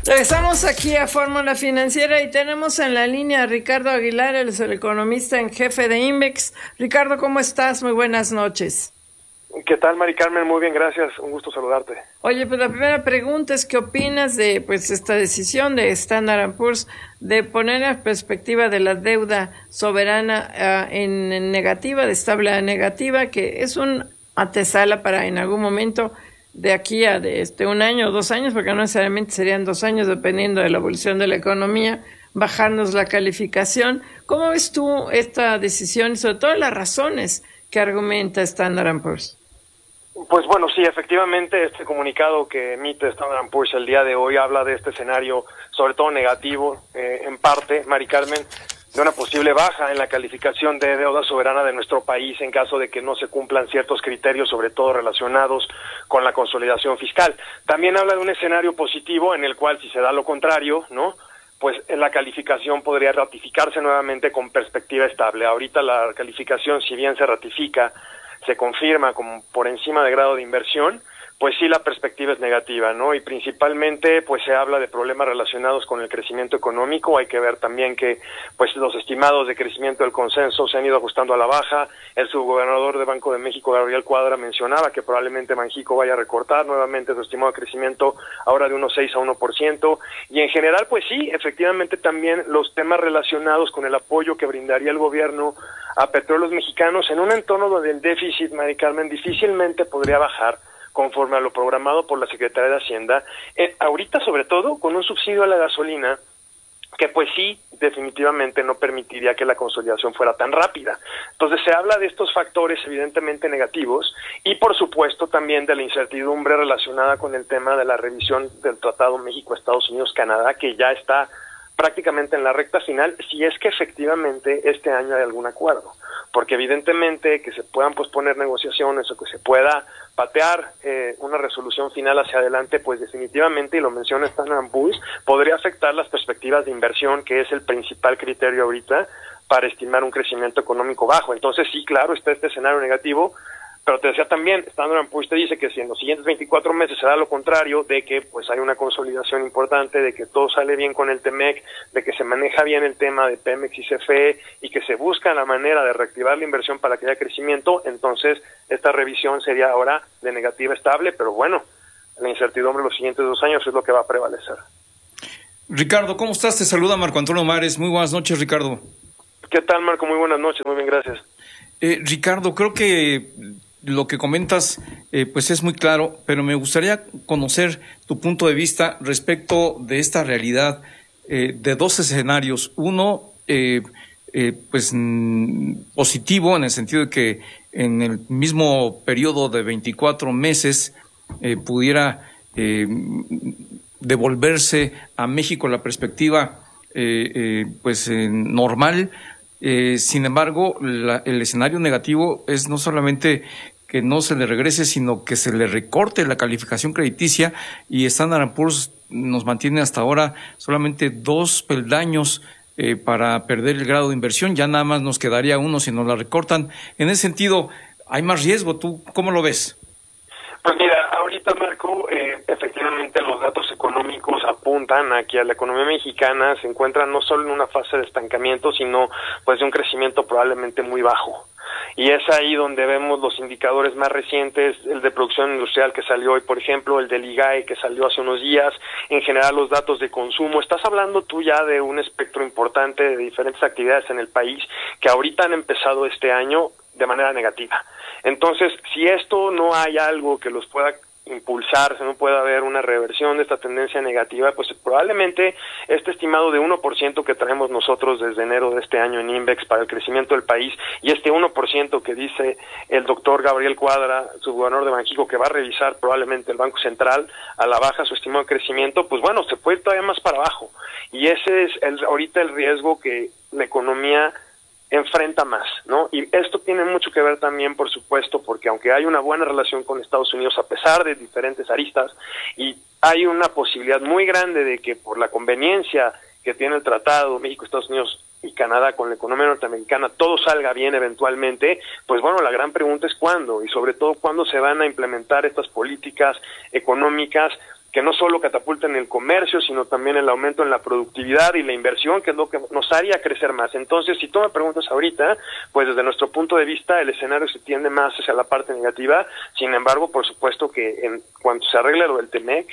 Regresamos aquí a Fórmula Financiera y tenemos en la línea a Ricardo Aguilar, él es el economista en jefe de Invex. Ricardo, ¿cómo estás? Muy buenas noches. ¿Qué tal, Mari Carmen? Muy bien, gracias. Un gusto saludarte. Oye, pues la primera pregunta es, ¿qué opinas de esta decisión de Standard & Poor's de poner en perspectiva de la deuda soberana en negativa, de estable a negativa, que es un antesala para en algún momento de aquí a un año o 2 años, porque no necesariamente serían 2 años, dependiendo de la evolución de la economía, bajarnos la calificación? ¿Cómo ves tú esta decisión y sobre todo las razones que argumenta Standard & Poor's? Pues bueno, sí, efectivamente, este comunicado que emite Standard & Poor's el día de hoy habla de este escenario, sobre todo negativo, en parte, Mari Carmen, de una posible baja en la calificación de deuda soberana de nuestro país en caso de que no se cumplan ciertos criterios, sobre todo relacionados con la consolidación fiscal. También habla de un escenario positivo en el cual, si se da lo contrario, ¿no?, pues la calificación podría ratificarse nuevamente con perspectiva estable. Ahorita la calificación, si bien se ratifica, se confirma como por encima de grado de inversión, pues sí, la perspectiva es negativa, ¿no? Y principalmente, pues se habla de problemas relacionados con el crecimiento económico. Hay que ver también que, pues los estimados de crecimiento del consenso se han ido ajustando a la baja. El subgobernador de Banco de México, Gabriel Cuadra, mencionaba que probablemente Banxico vaya a recortar nuevamente su estimado de crecimiento ahora de unos 6 a 1%. Y en general, pues sí, efectivamente también los temas relacionados con el apoyo que brindaría el gobierno a petróleos mexicanos en un entorno donde el déficit, Mari Carmen, difícilmente podría bajar conforme a lo programado por la Secretaría de Hacienda, ahorita sobre todo con un subsidio a la gasolina que pues sí, definitivamente no permitiría que la consolidación fuera tan rápida. Entonces se habla de estos factores evidentemente negativos y por supuesto también de la incertidumbre relacionada con el tema de la revisión del Tratado México-Estados Unidos-Canadá, que ya está prácticamente en la recta final, si es que efectivamente este año hay algún acuerdo, porque evidentemente que se puedan posponer negociaciones o que se pueda patear una resolución final hacia adelante, pues definitivamente, y lo menciona Standard & Poor's, podría afectar las perspectivas de inversión, que es el principal criterio ahorita para estimar un crecimiento económico bajo. Entonces sí, claro, está este escenario negativo, pero te decía también, Standard & Poor's te dice que si en los siguientes 24 meses se da lo contrario, de que pues hay una consolidación importante, de que todo sale bien con el TEMEC, de que se maneja bien el tema de Pemex y CFE y que se busca la manera de reactivar la inversión para que haya crecimiento, entonces esta revisión sería ahora de negativa estable, pero bueno, la incertidumbre de los siguientes 2 años es lo que va a prevalecer. Ricardo, ¿cómo estás? Te saluda Marco Antonio Mares. Muy buenas noches, Ricardo. ¿Qué tal, Marco? Muy buenas noches, muy bien, gracias. Ricardo, creo que lo que comentas pues es muy claro, pero me gustaría conocer tu punto de vista respecto de esta realidad de 2 escenarios. Uno, pues positivo, en el sentido de que en el mismo periodo de 24 meses pudiera devolverse a México la perspectiva normal. Sin embargo, el escenario negativo es no solamente que no se le regrese, sino que se le recorte la calificación crediticia, y Standard & Poor's nos mantiene hasta ahora solamente 2 peldaños para perder el grado de inversión. Ya nada más nos quedaría uno si nos la recortan. En ese sentido, ¿hay más riesgo? ¿Tú cómo lo ves? Pues mira, ahorita, Marco, efectivamente los datos económicos apuntan a que la economía mexicana se encuentra no solo en una fase de estancamiento, sino pues de un crecimiento probablemente muy bajo. Y es ahí donde vemos los indicadores más recientes, el de producción industrial que salió hoy, por ejemplo, el del IGAE que salió hace unos días, en general los datos de consumo. Estás hablando tú ya de un espectro importante de diferentes actividades en el país que ahorita han empezado este año de manera negativa. Entonces, si esto no hay algo que los pueda impulsar, si no puede haber una reversión de esta tendencia negativa, pues probablemente este estimado de 1% que traemos nosotros desde enero de este año en Invex para el crecimiento del país, y este 1% que dice el doctor Gabriel Cuadra, subgobernador de Banxico, que va a revisar probablemente el Banco Central a la baja su estimado de crecimiento, pues bueno, se puede ir todavía más para abajo. Y ese es ahorita el riesgo que la economía enfrenta más, ¿no? Y esto tiene mucho que ver también, por supuesto, porque aunque hay una buena relación con Estados Unidos, a pesar de diferentes aristas, y hay una posibilidad muy grande de que por la conveniencia que tiene el tratado México, Estados Unidos y Canadá con la economía norteamericana, todo salga bien eventualmente, pues bueno, la gran pregunta es cuándo, y sobre todo cuándo se van a implementar estas políticas económicas que no solo catapulten el comercio, sino también el aumento en la productividad y la inversión, que es lo que nos haría crecer más. Entonces, si tú me preguntas ahorita, pues desde nuestro punto de vista el escenario se tiende más hacia la parte negativa. Sin embargo, por supuesto que en cuanto se arregle lo del TEMEC,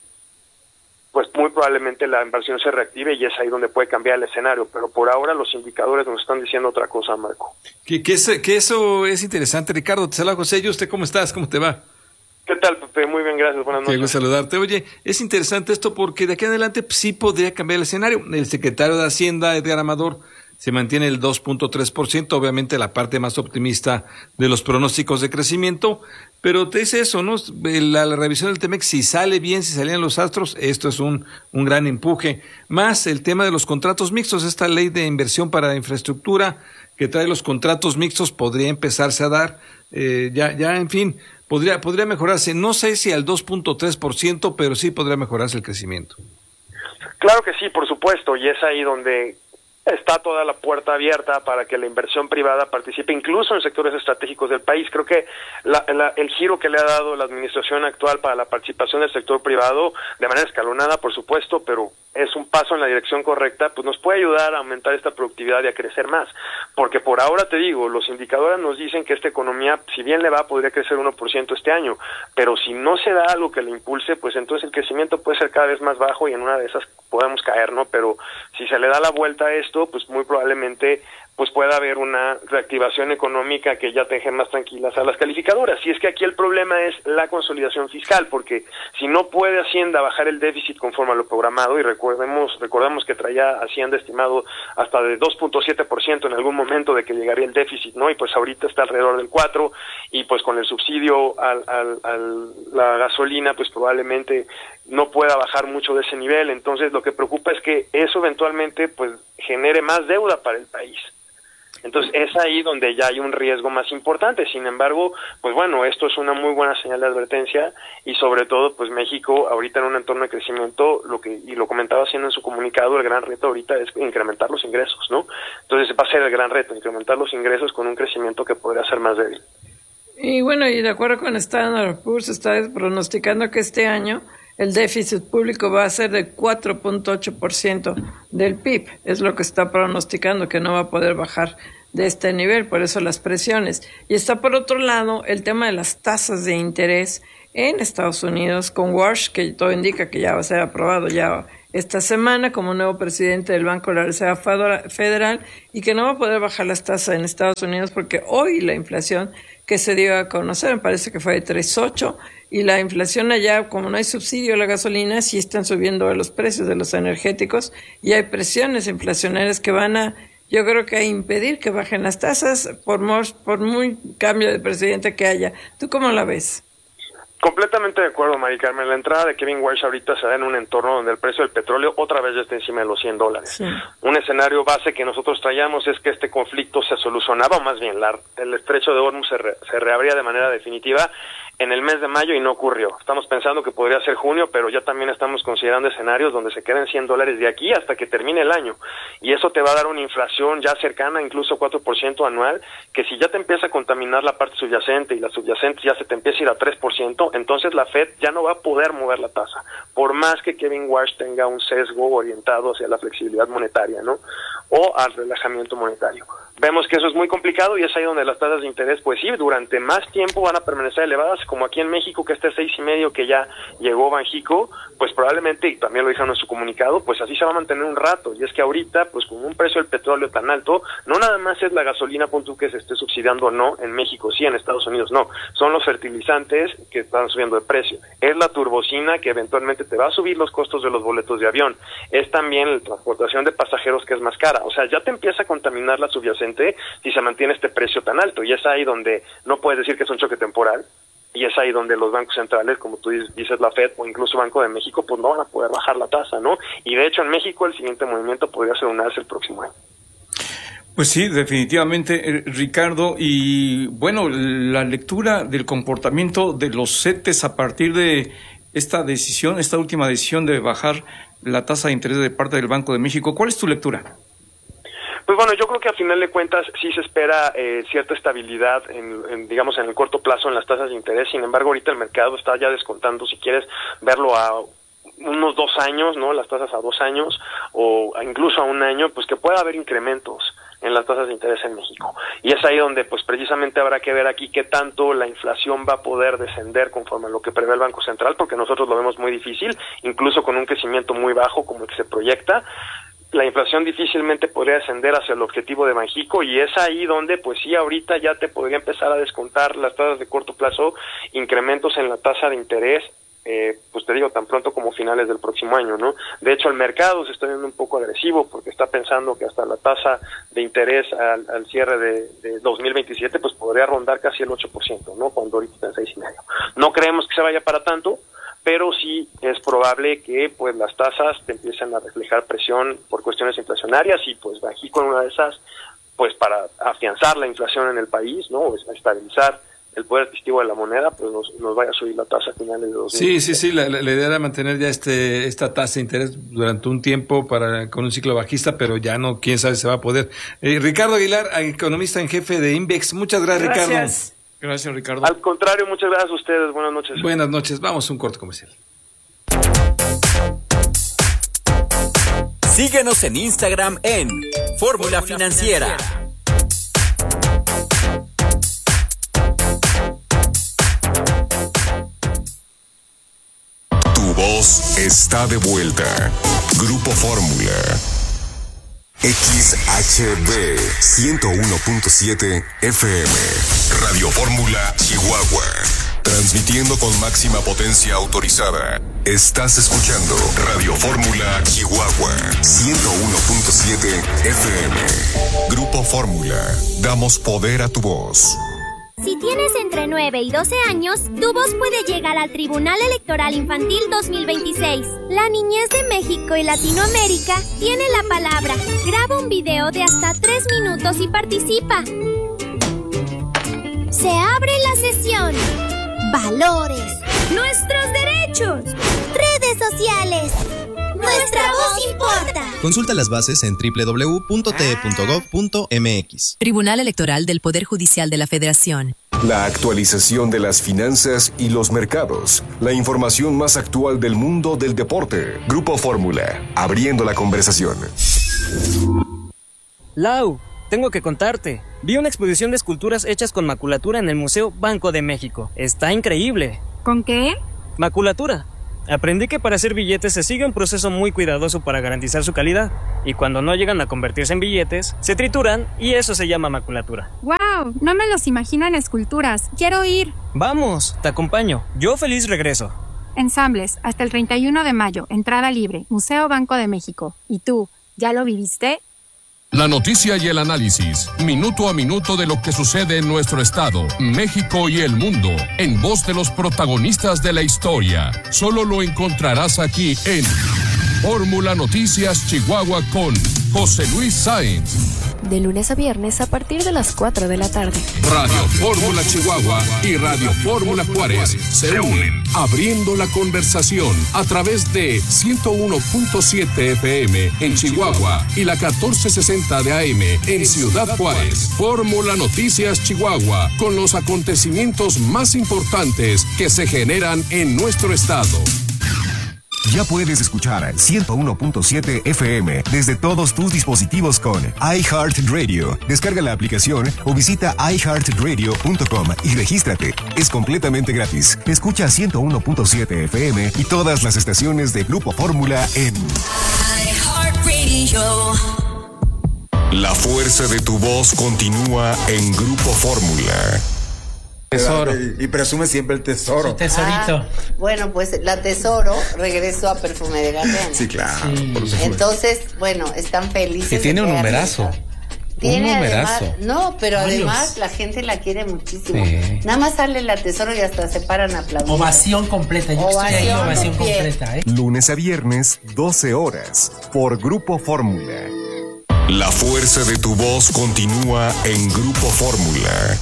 pues muy probablemente la inversión se reactive y es ahí donde puede cambiar el escenario. Pero por ahora los indicadores nos están diciendo otra cosa, Marco. Que eso es interesante. Ricardo, te saluda José. ¿Y usted cómo estás? ¿Cómo te va? ¿Qué tal, Pepe? Muy bien, gracias. Buenas noches. Qué gusto saludarte. Oye, es interesante esto porque de aquí en adelante sí podría cambiar el escenario. El secretario de Hacienda, Edgar Amador, se mantiene el 2.3%, obviamente la parte más optimista de los pronósticos de crecimiento, pero te dice eso, ¿no? La revisión del TEMEC, si sale bien, si salían los astros, esto es un gran empuje. Más el tema de los contratos mixtos, esta ley de inversión para la infraestructura que trae los contratos mixtos podría empezarse a dar, en fin, podría mejorarse, no sé si al 2.3%, pero sí podría mejorarse el crecimiento. Claro que sí, por supuesto, y es ahí donde está toda la puerta abierta para que la inversión privada participe incluso en sectores estratégicos del país. Creo que el giro que le ha dado la administración actual para la participación del sector privado, de manera escalonada, por supuesto, pero es un paso en la dirección correcta, pues nos puede ayudar a aumentar esta productividad y a crecer más. Porque por ahora te digo, los indicadores nos dicen que esta economía, si bien le va, podría crecer 1% este año, pero si no se da algo que le impulse, pues entonces el crecimiento puede ser cada vez más bajo y en una de esas podemos caer, ¿no? Pero si se le da la vuelta a esto, pues muy probablemente pues pueda haber una reactivación económica que ya deje más tranquilas a las calificadoras. Y es que aquí el problema es la consolidación fiscal, porque si no puede Hacienda bajar el déficit conforme a lo programado, y recordemos que traía Hacienda estimado hasta de 2.7% en algún momento de que llegaría el déficit, ¿no? Y pues ahorita está alrededor del 4%, y pues con el subsidio a la gasolina, pues probablemente no pueda bajar mucho de ese nivel. Entonces lo que preocupa es que eso eventualmente pues genere más deuda para el país. Entonces es ahí donde ya hay un riesgo más importante. Sin embargo, pues bueno, esto es una muy buena señal de advertencia, y sobre todo pues México ahorita en un entorno de crecimiento, y lo comentaba haciendo en su comunicado, el gran reto ahorita es incrementar los ingresos, ¿no? Entonces va a ser el gran reto, incrementar los ingresos con un crecimiento que podría ser más débil. Y bueno, y de acuerdo con Standard & Poor's, está pronosticando que este año el déficit público va a ser de 4.8% del PIB. Es lo que está pronosticando, que no va a poder bajar de este nivel, por eso las presiones. Y está por otro lado el tema de las tasas de interés en Estados Unidos, con Walsh, que todo indica que ya va a ser aprobado ya esta semana como nuevo presidente del Banco de la Reserva Federal, y que no va a poder bajar las tasas en Estados Unidos porque hoy la inflación que se dio a conocer, me parece que fue de 3.8%, y la inflación allá, como no hay subsidio a la gasolina, sí están subiendo los precios de los energéticos, y hay presiones inflacionarias que van a, yo creo que a impedir que bajen las tasas por muy cambio de presidente que haya. ¿Tú cómo la ves? Completamente de acuerdo, Mari Carmen. La entrada de Kevin Walsh ahorita se da en un entorno donde el precio del petróleo otra vez ya está encima de los $100. Sí. Un escenario base que nosotros traíamos es que este conflicto se solucionaba, o más bien el estrecho de Hormuz se reabría de manera definitiva en el mes de mayo, y no ocurrió. Estamos pensando que podría ser junio, pero ya también estamos considerando escenarios donde se queden $100 de aquí hasta que termine el año. Y eso te va a dar una inflación ya cercana, incluso 4% anual, que si ya te empieza a contaminar la parte subyacente y la subyacente ya se te empieza a ir a 3%, entonces la Fed ya no va a poder mover la tasa, por más que Kevin Walsh tenga un sesgo orientado hacia la flexibilidad monetaria, ¿no? O al relajamiento monetario. Vemos que eso es muy complicado, y es ahí donde las tasas de interés, pues sí, durante más tiempo van a permanecer elevadas, como aquí en México, que este 6.5 que ya llegó Banxico, pues probablemente, y también lo dijeron en su comunicado, pues así se va a mantener un rato. Y es que ahorita, pues con un precio del petróleo tan alto, no nada más es la gasolina, punto, que se esté subsidiando o no en México, sí, en Estados Unidos no, son los fertilizantes que están subiendo de precio, es la turbocina que eventualmente te va a subir los costos de los boletos de avión, es también la transportación de pasajeros que es más cara. O sea, ya te empieza a contaminar la subyacente si se mantiene este precio tan alto, y es ahí donde no puedes decir que es un choque temporal, y es ahí donde los bancos centrales, como tú dices, la Fed o incluso Banco de México, pues no van a poder bajar la tasa, ¿no? Y de hecho en México el siguiente movimiento podría ser un alza el próximo año. Pues sí, definitivamente, Ricardo. Y bueno, la lectura del comportamiento de los CETES a partir de esta última decisión de bajar la tasa de interés de parte del Banco de México, ¿cuál es tu lectura? Pues bueno, yo creo que a final de cuentas sí se espera cierta estabilidad digamos en el corto plazo en las tasas de interés. Sin embargo, ahorita el mercado está ya descontando, si quieres verlo a unos 2 años, ¿no? Las tasas a 2 años o incluso a 1 año, pues que pueda haber incrementos en las tasas de interés en México. Y es ahí donde pues precisamente habrá que ver aquí qué tanto la inflación va a poder descender conforme a lo que prevé el Banco Central, porque nosotros lo vemos muy difícil, incluso con un crecimiento muy bajo como el que se proyecta. La inflación difícilmente podría descender hacia el objetivo de Banxico, y es ahí donde pues sí ahorita ya te podría empezar a descontar las tasas de corto plazo, incrementos en la tasa de interés, pues te digo, tan pronto como finales del próximo año, ¿no? De hecho, el mercado se está viendo un poco agresivo porque está pensando que hasta la tasa de interés al cierre de 2027 pues podría rondar casi el 8%, ¿no? Cuando ahorita está en 6,5%. No creemos que se vaya para tanto, pero sí es probable que pues las tasas te empiecen a reflejar presión por cuestiones inflacionarias, y pues Banxico en una de esas, pues para afianzar la inflación en el país, ¿no? Estabilizar el poder adquisitivo de la moneda, pues nos vaya a subir la tasa a finales de 2020. Sí, la idea era mantener ya esta tasa de interés durante un tiempo con un ciclo bajista, pero ya no, quién sabe si se va a poder. Ricardo Aguilar, economista en jefe de Invex, muchas gracias. Ricardo. Gracias, Ricardo. Al contrario, muchas gracias a ustedes, buenas noches. Buenas noches, vamos a un corte comercial. Síguenos en Instagram en Fórmula Financiera. Tu voz está de vuelta. Grupo Fórmula. XHB 101.7 FM. Radio Fórmula Chihuahua. Transmitiendo con máxima potencia autorizada. Estás escuchando Radio Fórmula Chihuahua 101.7 FM. Grupo Fórmula. Damos poder a tu voz. Si tienes entre 9 y 12 años, tu voz puede llegar al Tribunal Electoral Infantil 2026. La niñez de México y Latinoamérica tiene la palabra. Graba un video de hasta 3 minutos y participa. Se abre la sesión. Valores. Nuestros derechos. Redes sociales. Nuestra voz importa. Consulta las bases en www.te.gov.mx. Tribunal Electoral del Poder Judicial de la Federación. La actualización de las finanzas y los mercados. La información más actual del mundo del deporte. Grupo Fórmula, abriendo la conversación. Lau, tengo que contarte. Vi una exposición de esculturas hechas con maculatura en el Museo Banco de México. Está increíble. ¿Con qué? Maculatura. Aprendí que para hacer billetes se sigue un proceso muy cuidadoso para garantizar su calidad, y cuando no llegan a convertirse en billetes, se trituran y eso se llama maculatura. ¡Wow! No me los imagino en esculturas. ¡Quiero ir! Vamos, te acompaño. Yo feliz regreso. Ensambles, hasta el 31 de mayo, entrada libre, Museo Banco de México. ¿Y tú, ya lo viviste? La noticia y el análisis, minuto a minuto de lo que sucede en nuestro estado, México y el mundo, en voz de los protagonistas de la historia. Solo lo encontrarás aquí en Fórmula Noticias Chihuahua con José Luis Sáenz. De lunes a viernes a partir de las 4 de la tarde. Radio Fórmula Chihuahua y Radio Fórmula Juárez se unen, abriendo la conversación a través de 101.7 FM en Chihuahua y la 1460 de AM en Ciudad Juárez. Fórmula Noticias Chihuahua, con los acontecimientos más importantes que se generan en nuestro estado. Ya puedes escuchar 101.7 FM desde todos tus dispositivos con iHeartRadio. Descarga la aplicación o visita iHeartRadio.com y regístrate. Es completamente gratis. Escucha 101.7 FM y todas las estaciones de Grupo Fórmula en iHeartRadio. La fuerza de tu voz continúa en Grupo Fórmula. Tesoro. Y presume siempre el tesoro. Su tesorito. Bueno, pues la Tesoro regresó a Perfume de Galeana. Sí, claro. Sí. Entonces, bueno, están felices. Que tiene un numerazo. Tiene un numerazo. Además, no, pero además la gente la quiere muchísimo. Sí. Nada más sale la Tesoro y hasta se paran a aplaudir. Ovación completa. Yo estoy ahí, ovación completa. Lunes a viernes, 12 horas, por Grupo Fórmula. La fuerza de tu voz continúa en Grupo Fórmula.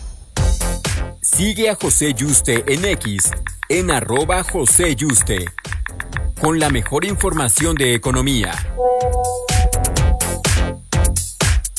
Sigue a José Yuste en X, en @JoséYuste, con la mejor información de economía.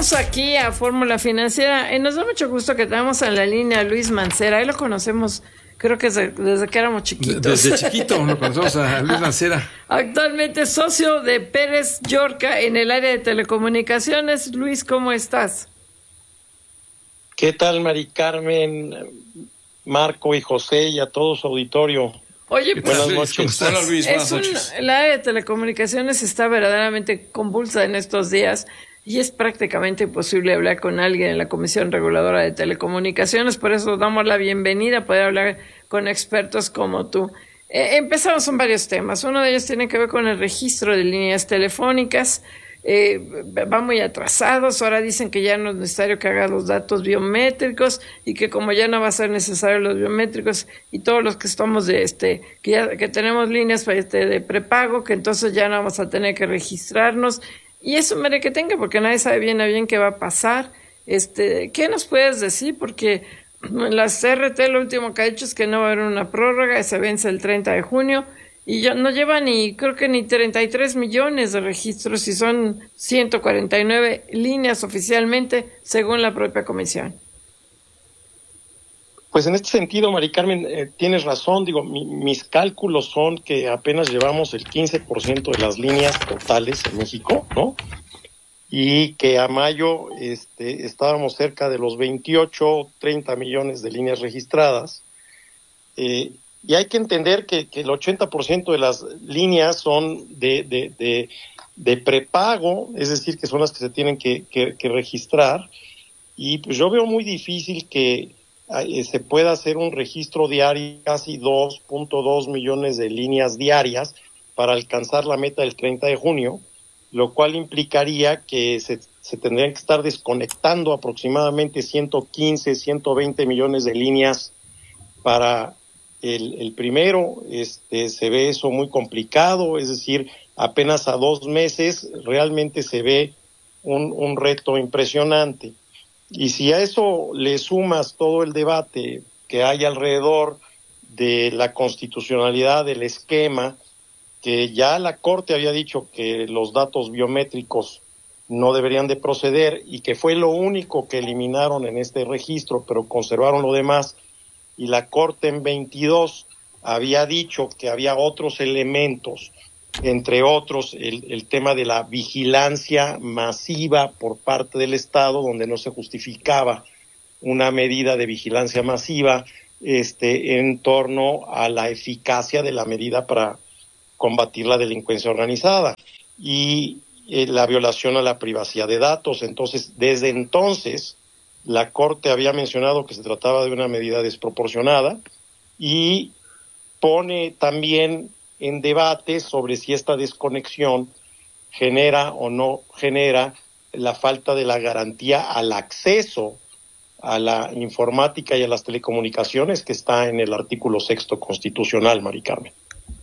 Regresamos aquí a Fórmula Financiera. Nos da mucho gusto que tengamos en la línea a Luis Mancera. Ahí lo conocemos, creo que desde que éramos chiquitos. Desde chiquito lo conocemos a Luis Mancera. Actualmente socio de Pérez Yorca en el área de telecomunicaciones. Luis, ¿cómo estás? ¿Qué tal, Mari Carmen, Marco y José y a todo su auditorio? Oye, buenas noches. Hola, Luis, buenas noches. El área de telecomunicaciones está verdaderamente convulsa en estos días y es prácticamente imposible hablar con alguien en la Comisión Reguladora de Telecomunicaciones. Por eso damos la bienvenida a poder hablar con expertos como tú. Empezamos con varios temas. Uno de ellos tiene que ver con el registro de líneas telefónicas. Va muy atrasados. Ahora dicen que ya no es necesario que haga los datos biométricos y que como ya no va a ser necesario los biométricos y todos los que estamos que tenemos líneas de prepago, que entonces ya no vamos a tener que registrarnos. Y eso mere que tenga, porque nadie sabe bien a bien qué va a pasar. ¿Qué nos puedes decir? Porque la CRT lo último que ha dicho es que no va a haber una prórroga, se vence el 30 de junio. Y ya no lleva creo que ni 33 millones de registros y son 149 líneas oficialmente, según la propia comisión. Pues en este sentido, Mari Carmen, tienes razón. Digo, mis cálculos son que apenas llevamos el 15% de las líneas totales en México, ¿no? Y que a mayo estábamos cerca de los 28, 30 millones de líneas registradas. Y hay que entender que el 80% de las líneas son de prepago, es decir, que son las que se tienen que registrar. Y pues yo veo muy difícil que se pueda hacer un registro diario, casi 2.2 millones de líneas diarias para alcanzar la meta del 30 de junio, lo cual implicaría que se tendrían que estar desconectando aproximadamente 115, 120 millones de líneas para el primero. Se ve eso muy complicado, es decir, apenas a 2 meses realmente se ve un reto impresionante. Y si a eso le sumas todo el debate que hay alrededor de la constitucionalidad del esquema, que ya la Corte había dicho que los datos biométricos no deberían de proceder y que fue lo único que eliminaron en este registro, pero conservaron lo demás, y la Corte en 22 había dicho que había otros elementos, entre otros el tema de la vigilancia masiva por parte del Estado, donde no se justificaba una medida de vigilancia masiva en torno a la eficacia de la medida para combatir la delincuencia organizada y la violación a la privacidad de datos. Entonces, desde entonces, la Corte había mencionado que se trataba de una medida desproporcionada y pone también en debate sobre si esta desconexión genera o no genera la falta de la garantía al acceso a la informática y a las telecomunicaciones que está en el artículo 6º constitucional, Mari Carmen.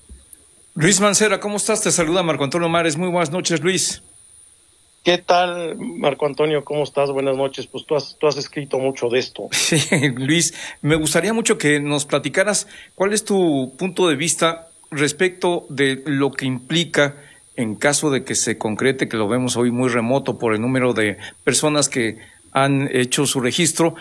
Luis Mancera, ¿cómo estás? Te saluda Marco Antonio Mares. Muy buenas noches, Luis. ¿Qué tal, Marco Antonio? ¿Cómo estás? Buenas noches. Pues tú has escrito mucho de esto. Sí, Luis, me gustaría mucho que nos platicaras cuál es tu punto de vista respecto de lo que implica en caso de que se concrete, que lo vemos hoy muy remoto por el número de personas que han hecho su registro.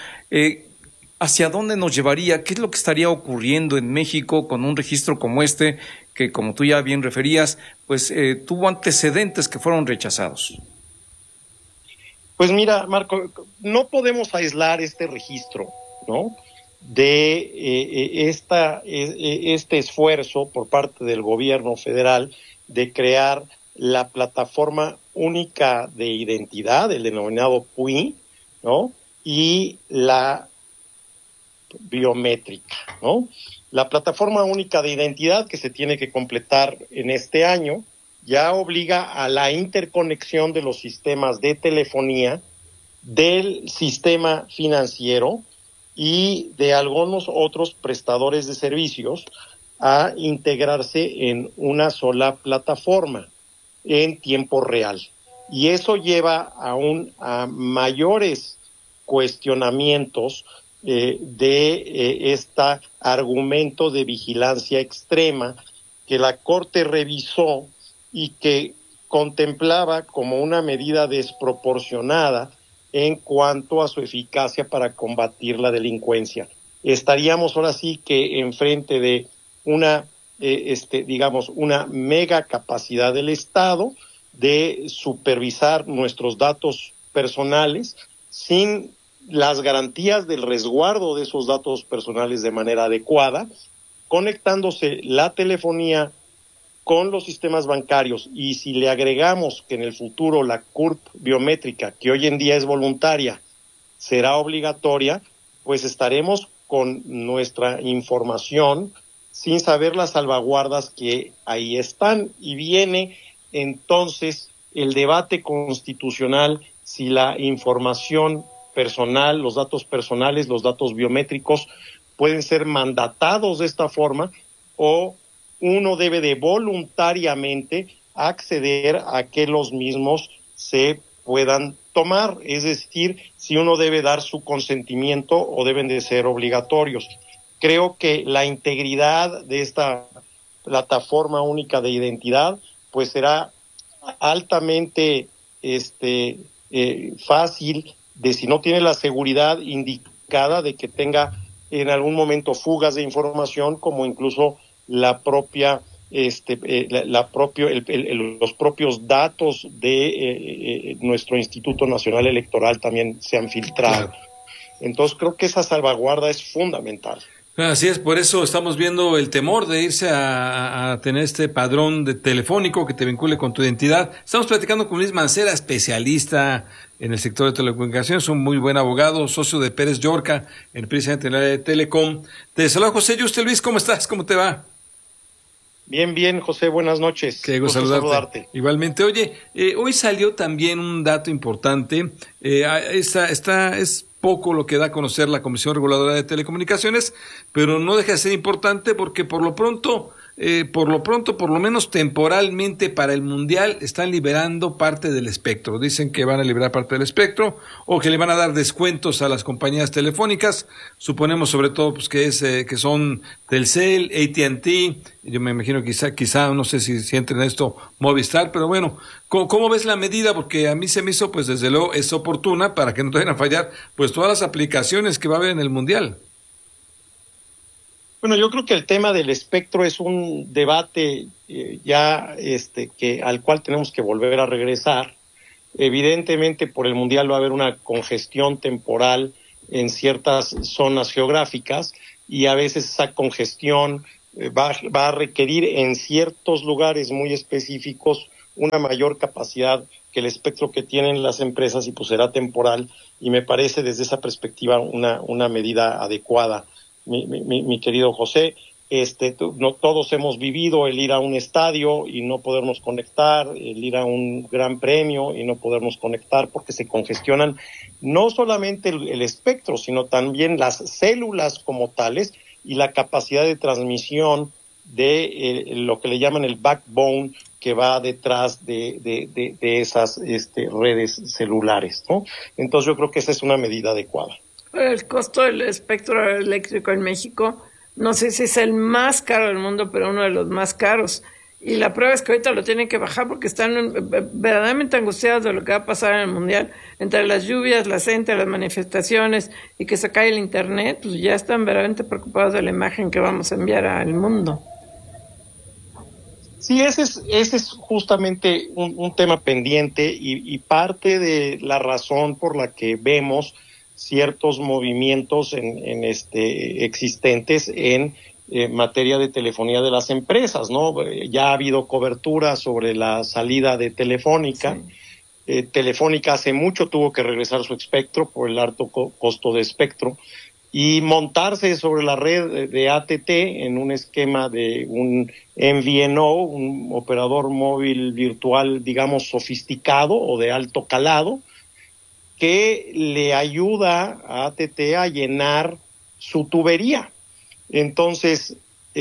¿Hacia dónde nos llevaría? ¿Qué es lo que estaría ocurriendo en México con un registro como este, que como tú ya bien referías, pues tuvo antecedentes que fueron rechazados? Pues mira, Marco, no podemos aislar este registro, ¿no?, de este esfuerzo por parte del gobierno federal de crear la plataforma única de identidad, el denominado PUI, ¿no?, y la biométrica, ¿no? La plataforma única de identidad, que se tiene que completar en este año, ya obliga a la interconexión de los sistemas de telefonía, del sistema financiero y de algunos otros prestadores de servicios a integrarse en una sola plataforma en tiempo real. Y eso lleva a mayores cuestionamientos de este argumento de vigilancia extrema que la Corte revisó y que contemplaba como una medida desproporcionada en cuanto a su eficacia para combatir la delincuencia. Estaríamos ahora sí que enfrente de una, digamos, una mega capacidad del Estado de supervisar nuestros datos personales sin las garantías del resguardo de esos datos personales de manera adecuada, conectándose la telefonía con los sistemas bancarios, y si le agregamos que en el futuro la CURP biométrica, que hoy en día es voluntaria, será obligatoria, pues estaremos con nuestra información sin saber las salvaguardas que ahí están, y viene entonces el debate constitucional si la información personal, los datos personales, los datos biométricos pueden ser mandatados de esta forma, o uno debe de voluntariamente acceder a que los mismos se puedan tomar, es decir, si uno debe dar su consentimiento o deben de ser obligatorios. Creo que la integridad de esta plataforma única de identidad pues será altamente fácil de, si no tiene la seguridad indicada, de que tenga en algún momento fugas de información, como incluso los propios datos de nuestro Instituto Nacional Electoral también se han filtrado. Entonces creo que esa salvaguarda es fundamental. Así es, por eso estamos viendo el temor de irse a tener este padrón telefónico que te vincule con tu identidad. Estamos platicando con Luis Mancera, especialista en el sector de telecomunicaciones, un muy buen abogado, socio de Pérez Llorca, precisamente en el área de Telecom. Te saluda José Yuste. Luis, ¿cómo estás? ¿Cómo te va? Bien, José, buenas noches. Qué gusto saludarte. Igualmente. Oye, hoy salió también un dato importante. Es poco lo que da a conocer la Comisión Reguladora de Telecomunicaciones, pero no deja de ser importante porque por lo pronto, por lo menos temporalmente para el Mundial, están liberando parte del espectro. Dicen que van a liberar parte del espectro o que le van a dar descuentos a las compañías telefónicas. Suponemos sobre todo pues que son Telcel, AT&T, yo me imagino quizá no sé si entren en esto Movistar, pero bueno, ¿cómo ves la medida? Porque a mí se me hizo, pues desde luego es oportuna para que no te vayan a fallar pues todas las aplicaciones que va a haber en el Mundial. Bueno, yo creo que el tema del espectro es un debate al cual tenemos que volver a regresar. Evidentemente, por el Mundial va a haber una congestión temporal en ciertas zonas geográficas, y a veces esa congestión va a requerir en ciertos lugares muy específicos una mayor capacidad que el espectro que tienen las empresas, y pues será temporal, y me parece desde esa perspectiva una medida adecuada. Mi querido José, no todos hemos vivido el ir a un estadio y no podernos conectar, el ir a un gran premio y no podernos conectar porque se congestionan no solamente el espectro, sino también las células como tales y la capacidad de transmisión de lo que le llaman el backbone que va detrás de esas redes celulares, ¿no? Entonces yo creo que esa es una medida adecuada. El costo del espectro eléctrico en México, no sé si es el más caro del mundo, pero uno de los más caros. Y la prueba es que ahorita lo tienen que bajar porque están verdaderamente angustiados de lo que va a pasar en el Mundial. Entre las lluvias, las manifestaciones y que se cae el Internet, pues ya están verdaderamente preocupados de la imagen que vamos a enviar al mundo. Sí, ese es justamente un tema pendiente y parte de la razón por la que vemos ciertos movimientos existentes en materia de telefonía de las empresas, ¿no? Ya ha habido cobertura sobre la salida de Telefónica. Sí. Telefónica hace mucho tuvo que regresar su espectro por el alto costo de espectro y montarse sobre la red de AT&T en un esquema de un MVNO, un operador móvil virtual, digamos, sofisticado o de alto calado, que le ayuda a AT&T a llenar su tubería. Entonces,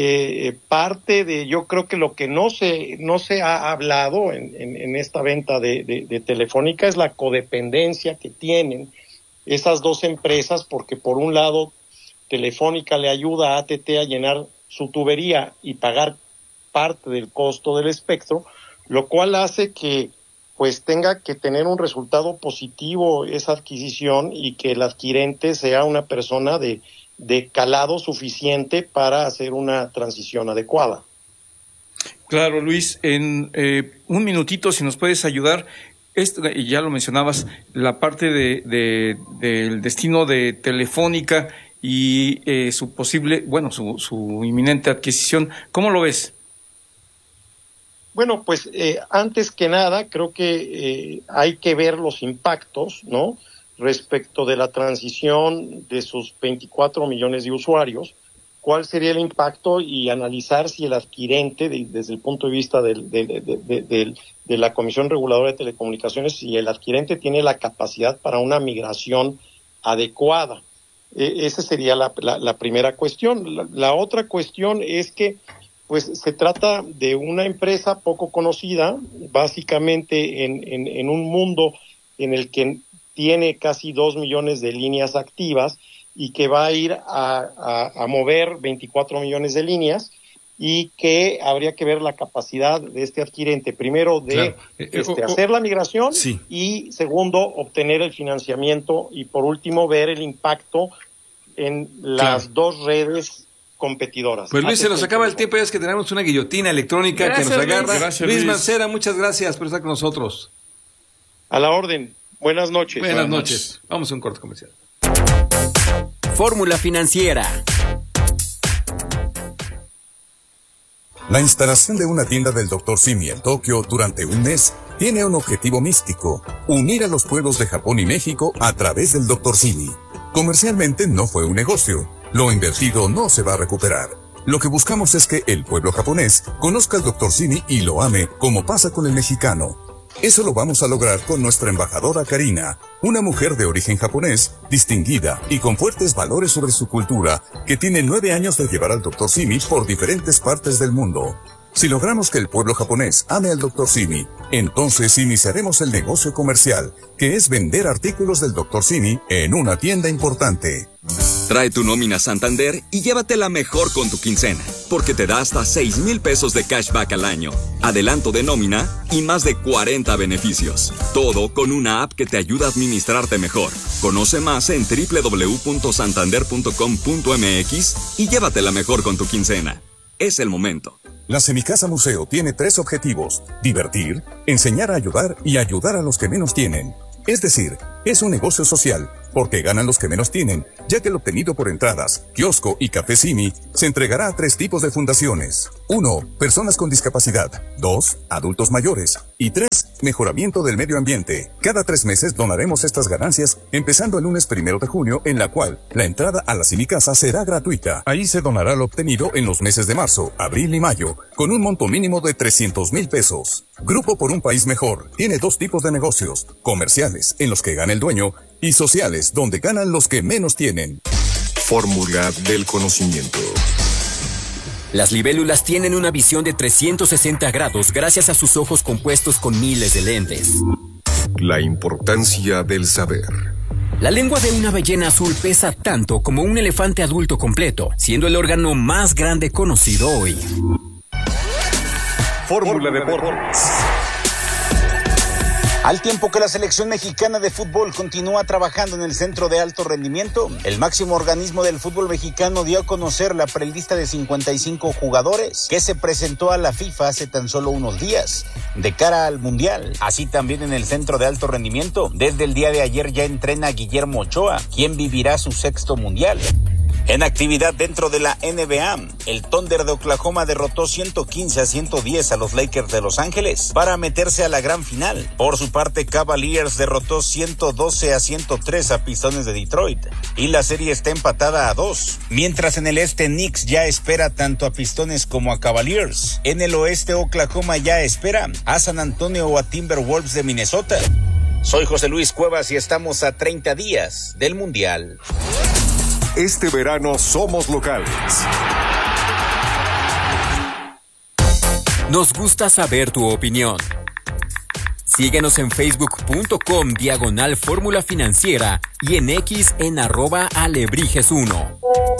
yo creo que lo que no se ha hablado en esta venta de Telefónica es la codependencia que tienen esas dos empresas, porque por un lado Telefónica le ayuda a AT&T a llenar su tubería y pagar parte del costo del espectro, lo cual hace que pues tenga que tener un resultado positivo esa adquisición y que el adquirente sea una persona de calado suficiente para hacer una transición adecuada. Claro, Luis, en un minutito, si nos puedes ayudar, y ya lo mencionabas, la parte del destino de Telefónica y su posible, su inminente adquisición, ¿cómo lo ves? Bueno, pues antes que nada, creo que hay que ver los impactos, ¿no?, respecto de la transición de sus 24 millones de usuarios, cuál sería el impacto y analizar si el adquirente, desde el punto de vista de la Comisión Reguladora de Telecomunicaciones, si el adquirente tiene la capacidad para una migración adecuada. Esa sería la primera cuestión. La otra cuestión es que pues se trata de una empresa poco conocida, básicamente en un mundo en el que tiene casi 2 millones de líneas activas y que va a ir a mover 24 millones de líneas, y que habría que ver la capacidad de este adquirente, primero de hacer la migración, sí, y segundo, obtener el financiamiento, y por último, ver el impacto en las dos redes competidoras. Pues Luis, se nos acaba el tiempo, ya es que tenemos una guillotina electrónica. Gracias, que nos agarra. Gracias, Luis Mancera, muchas gracias por estar con nosotros. A la orden. Buenas noches. Buenas noches. Vamos a un corte comercial. Fórmula Financiera. La instalación de una tienda del Dr. Simi en Tokio durante un mes tiene un objetivo místico: unir a los pueblos de Japón y México a través del Dr. Simi. Comercialmente no fue un negocio. Lo invertido no se va a recuperar. Lo que buscamos es que el pueblo japonés conozca al Dr. Simi y lo ame, como pasa con el mexicano. Eso lo vamos a lograr con nuestra embajadora Karina, una mujer de origen japonés, distinguida y con fuertes valores sobre su cultura, que tiene 9 años de llevar al Dr. Simi por diferentes partes del mundo. Si logramos que el pueblo japonés ame al Dr. Simi, entonces iniciaremos el negocio comercial, que es vender artículos del Dr. Simi en una tienda importante. Trae tu nómina Santander y llévatela mejor con tu quincena, porque te da hasta 6,000 pesos de cashback al año, adelanto de nómina y más de 40 beneficios. Todo con una app que te ayuda a administrarte mejor. Conoce más en www.santander.com.mx y llévatela mejor con tu quincena. Es el momento. La Semicasa Museo tiene 3 objetivos: divertir, enseñar a ayudar y ayudar a los que menos tienen. Es decir, es un negocio social, porque ganan los que menos tienen, ya que el obtenido por entradas, kiosco y café Simi se entregará a 3 tipos de fundaciones. 1. Personas con discapacidad. 2. Adultos mayores. Y 3. Mejoramiento del medio ambiente. Cada 3 meses donaremos estas ganancias, empezando el lunes 1 de junio, en la cual la entrada a la Semicasa será gratuita. Ahí se donará lo obtenido en los meses de marzo, abril y mayo, con un monto mínimo de 300,000 pesos. Grupo por un País Mejor tiene 2 tipos de negocios: comerciales, en los que gana el dueño, y sociales, donde ganan los que menos tienen. Fórmula del conocimiento. Las libélulas tienen una visión de 360 grados gracias a sus ojos compuestos con miles de lentes. La importancia del saber. La lengua de una ballena azul pesa tanto como un elefante adulto completo, siendo el órgano más grande conocido hoy. Fórmula Deportes. Al tiempo que la selección mexicana de fútbol continúa trabajando en el Centro de Alto Rendimiento, el máximo organismo del fútbol mexicano dio a conocer la prelista de 55 jugadores que se presentó a la FIFA hace tan solo unos días, de cara al Mundial. Así también en el Centro de Alto Rendimiento, desde el día de ayer ya entrena Guillermo Ochoa, quien vivirá su 6º Mundial. En actividad dentro de la NBA, el Thunder de Oklahoma derrotó 115-110 a los Lakers de Los Ángeles para meterse a la gran final. Por su parte, Cavaliers derrotó 112-103 a Pistones de Detroit y la serie está empatada a 2. Mientras en el este, Knicks ya espera tanto a Pistones como a Cavaliers. En el oeste, Oklahoma ya espera a San Antonio o a Timberwolves de Minnesota. Soy José Luis Cuevas y estamos a 30 días del Mundial. Este verano somos locales. Nos gusta saber tu opinión. Síguenos en facebook.com/Fórmula Financiera y en X en @Alebrijes1.